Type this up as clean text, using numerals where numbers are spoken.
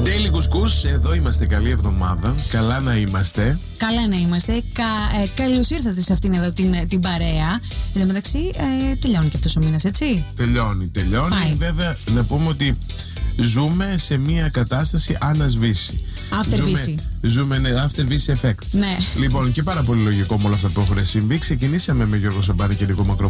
Daily Couscous, εδώ είμαστε. Καλή εβδομάδα. Καλά να είμαστε. Καλά να είμαστε. Καλώς ήρθατε σε αυτήν εδώ την παρέα. Εν τω μεταξύ, τελειώνει και αυτός ο μήνας, έτσι. Τελειώνει. Πάει. Βέβαια, να πούμε ότι ζούμε σε μια κατάσταση ανασβήση. After-βύση. Ζούμε after-βύση effect. Ναι. Λοιπόν, και πάρα πολύ λογικό με όλα αυτά που έχουν συμβεί. Ξεκινήσαμε με Γιώργο Σαμπάνη και Νίκο Μακρόπουλο